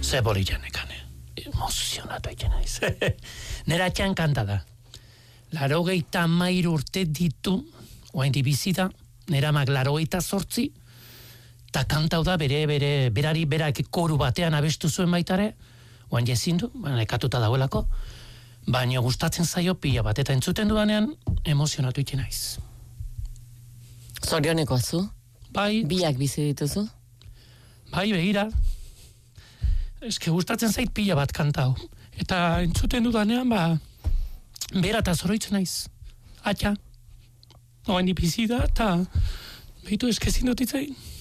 Ze bolianekane. Emozionatu egin naiz. Nera atxan kanta da. 83 urte ditu, oain dibizida, nera mag 88, eta kantau da berari berak koru batean abestu zuen baitare, oain jezindu, nekatuta dagoelako, baina gustatzen zaio pila bat, eta entzuten dudanean emozionatu egin naiz. Zorioneko azu? Bai. Biak bizi dituzu? Bai, begira. Eske gustatzen zait pila bat kantau. Eta entzuten dudanean, bera eta zoroitzen naiz. Atxa. Oain dipizida, eta behitu eskezin dut itzain.